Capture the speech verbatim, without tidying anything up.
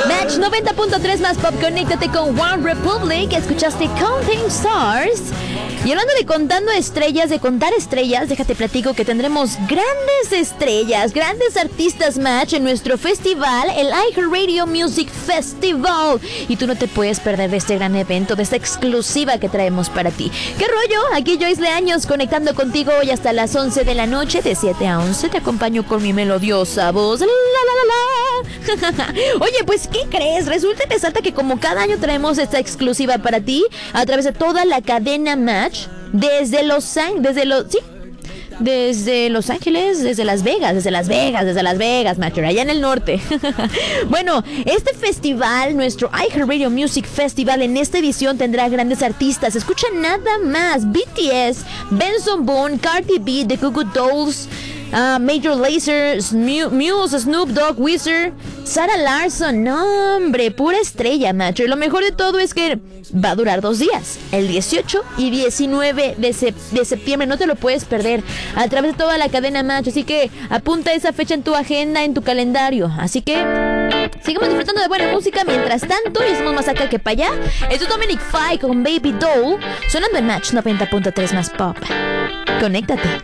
Match noventa punto tres más pop, conéctate con One Republic. Escuchaste Counting Stars. Y hablando de contando estrellas, de contar estrellas, déjate platico que tendremos grandes estrellas, grandes artistas Match en nuestro festival, el iHeartRadio Music Festival. Y tú no te puedes perder de este gran evento, de esta exclusiva que traemos para ti. ¿Qué rollo? Aquí Joyce Leaños conectando contigo hoy hasta las once de la noche, de siete a once. Te acompaño con mi melodiosa voz. La, la, la, la. Oye, pues, ¿qué crees? Resulta y resalta que como cada año traemos esta exclusiva para ti a través de toda la cadena Match, desde Los Ángeles, desde los, sí, desde Los Ángeles, desde Las Vegas, desde Las Vegas, desde Las Vegas, Match, allá en el norte. Bueno, este festival, nuestro iHeartRadio Music Festival, en esta edición tendrá grandes artistas. Escucha nada más: B T S, Benson Boone, Cardi B, The Goo Goo Dolls, Uh, Major Lazer, Muse, Snoop Dogg, Weezer, Sarah Larson. No, hombre, pura estrella, macho. Y lo mejor de todo es que va a durar dos días, el dieciocho y diecinueve de, sep- de septiembre. No te lo puedes perder a través de toda la cadena Match. Así que apunta esa fecha en tu agenda, en tu calendario. Así que sigamos disfrutando de buena música. Mientras tanto, y hacemos más acá que para allá. Esto es Dominic Fike con Baby Doll, sonando en Match noventa punto tres más pop. Conéctate.